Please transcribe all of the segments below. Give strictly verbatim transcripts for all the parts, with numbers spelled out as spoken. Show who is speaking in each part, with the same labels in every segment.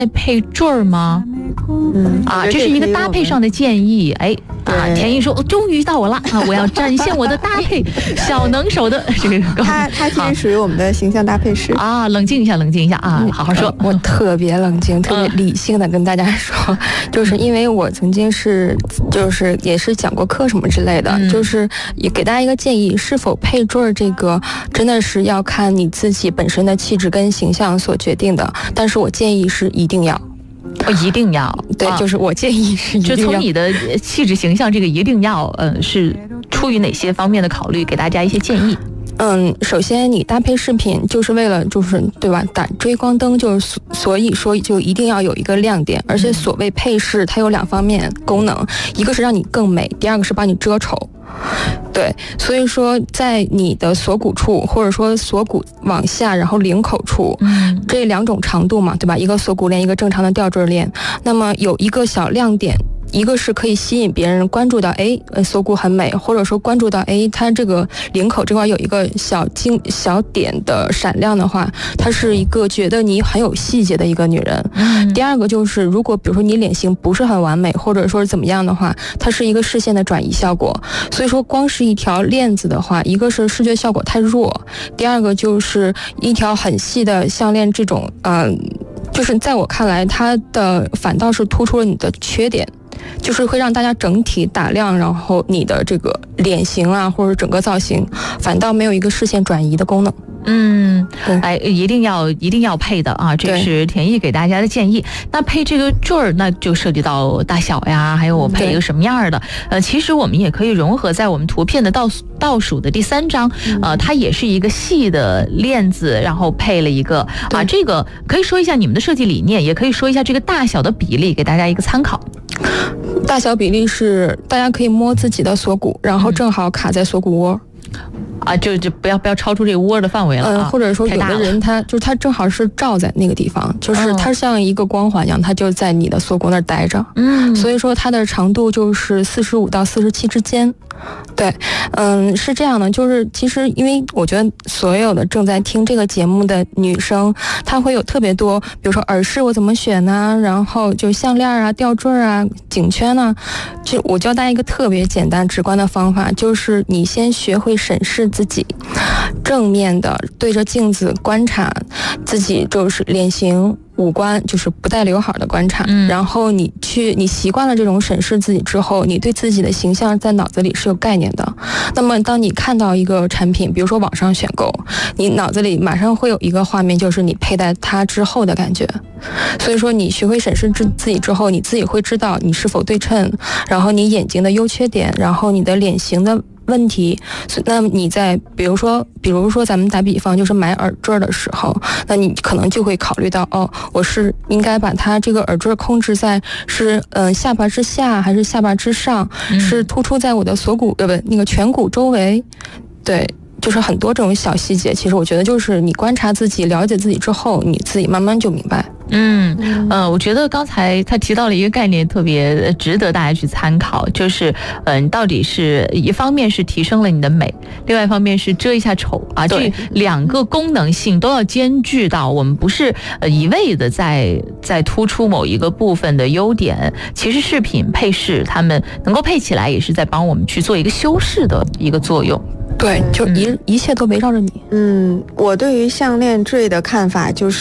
Speaker 1: 配坠儿吗？嗯啊，这是一个搭配上的建议。哎啊，田一说，哦，终于到我了啊！我要展现我的搭配，小能手的这个。
Speaker 2: 他他其实属于我们的形象搭配师
Speaker 1: 啊。冷静一下，冷静一下啊，好好说。
Speaker 3: 呃、我特别冷静，特别理性的跟大家说，嗯、就是因为我曾经是就是也是讲过课什么之类的，嗯、就是也给大家一个建议，是否配坠儿这个真的是要看你自己本身的气质跟形象所决定的，但是我建议是一定要。
Speaker 1: 哦，一定要
Speaker 3: 对、啊，就是我建议是一定要。
Speaker 1: 就从你的气质形象这个一定要，呃，是出于哪些方面的考虑？给大家一些建议。
Speaker 3: 嗯，首先你搭配饰品就是为了就是对吧？打追光灯，就是所以说就一定要有一个亮点，而且所谓配饰它有两方面功能，一个是让你更美，第二个是帮你遮丑。对，所以说在你的锁骨处，或者说锁骨往下，然后领口处，嗯，这两种长度嘛，对吧？一个锁骨链，一个正常的吊坠链。那么有一个小亮点，一个是可以吸引别人关注到，哎，锁骨很美，或者说关注到，哎，它这个领口这块有一个小精小点的闪亮的话，它是一个觉得你很有细节的一个女人。嗯。第二个就是，如果比如说你脸型不是很完美，或者说怎么样的话，它是一个视线的转移效果。所以说，光是一条链子的话，一个是视觉效果太弱，第二个就是一条很细的项链，这种，嗯、呃，就是在我看来，它的反倒是突出了你的缺点。就是会让大家整体打量，然后你的这个脸型啊，或者整个造型，反倒没有一个视线转移的功能。
Speaker 1: 嗯，哎，一定要一定要配的啊！这是田毅给大家的建议。那配这个坠儿，那就涉及到大小呀，还有我配一个什么样的。呃，其实我们也可以融合在我们图片的倒倒数的第三张，呃，它也是一个细的链子，然后配了一个啊，这个可以说一下你们的设计理念，也可以说一下这个大小的比例，给大家一个参考。
Speaker 3: 大小比例是大家可以摸自己的锁骨，然后正好卡在锁骨窝。
Speaker 1: 啊，就就不要不要超出这个窝的范围了啊！
Speaker 3: 嗯，或者说有的人他就是他正好是罩在那个地方，就是它像一个光环一样，它就在你的锁骨那儿待着。嗯，所以说它的长度就是四十五到四十七之间。对，嗯，是这样的，就是其实因为我觉得所有的正在听这个节目的女生，她会有特别多，比如说耳饰我怎么选呢？然后就项链啊、吊坠啊、颈圈呢、啊，就我教大家一个特别简单直观的方法，就是你先学会审视自己，正面的对着镜子观察自己，就是脸型。五官就是不带刘海的观察，嗯，然后你去你习惯了这种审视自己之后，你对自己的形象在脑子里是有概念的。那么当你看到一个产品，比如说网上选购，你脑子里马上会有一个画面，就是你佩戴它之后的感觉。所以说你学会审视自自己之后，你自己会知道你是否对称，然后你眼睛的优缺点，然后你的脸型的问题。那你在比如说比如说咱们打比方，就是买耳坠的时候，那你可能就会考虑到，哦，我是应该把它这个耳坠控制在是嗯、呃、下巴之下还是下巴之上，嗯、是突出在我的锁骨呃不那个颧骨周围。对，就是很多这种小细节，其实我觉得就是你观察自己了解自己之后，你自己慢慢就明白。
Speaker 1: 嗯呃，我觉得刚才他提到了一个概念，特别值得大家去参考，就是嗯，到底是一方面是提升了你的美，另外一方面是遮一下丑啊，这两个功能性都要兼具到。我们不是呃一味的在在突出某一个部分的优点，其实饰品配饰它们能够配起来，也是在帮我们去做一个修饰的一个作用。
Speaker 3: 对，就一、嗯、一切都围绕着你。
Speaker 2: 嗯，我对于项链坠的看法就是，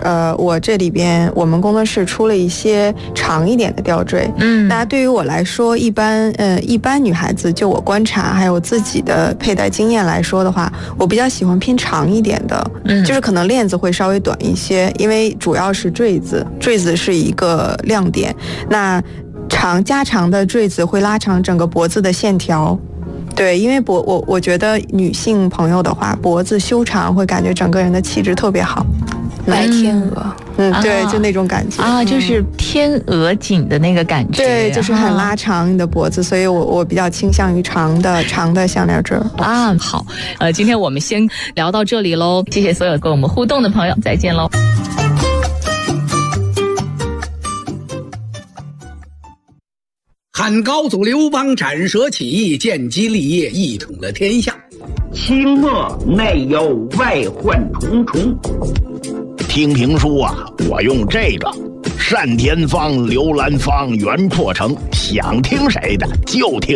Speaker 2: 呃，我这里边我们工作室出了一些长一点的吊坠。嗯，那对于我来说，一般呃一般女孩子，就我观察还有自己的佩戴经验来说的话，我比较喜欢偏长一点的，嗯，就是可能链子会稍微短一些，因为主要是坠子，坠子是一个亮点。那长加长的坠子会拉长整个脖子的线条。对，因为脖我我觉得女性朋友的话，脖子修长会感觉整个人的气质特别好。
Speaker 3: 白天鹅，
Speaker 2: 嗯，对，啊、就那种感觉
Speaker 1: 啊，就是天鹅颈的那个感觉，
Speaker 2: 对，就是很拉长你的脖子，所以我我比较倾向于长的长的项链坠
Speaker 1: 啊。好，呃，今天我们先聊到这里喽，谢谢所有跟我们互动的朋友，再见喽。
Speaker 4: 汉高祖刘邦斩蛇起义，建基立业，一统了天下。
Speaker 5: 清末内忧外患重重。
Speaker 6: 听评书啊，我用这个； 单田芳、刘兰芳、袁阔成，想听谁的就听